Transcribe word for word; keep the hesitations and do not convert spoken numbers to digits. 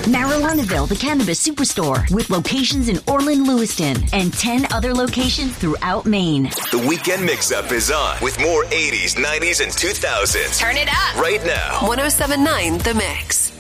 Marijuanaville, the Cannabis Superstore, with locations in Orland, Lewiston, and ten other locations throughout Maine. The Weekend Mix-Up is on with more eighties, nineties, and two thousands. Turn it up right now. one oh seven point nine The Mix.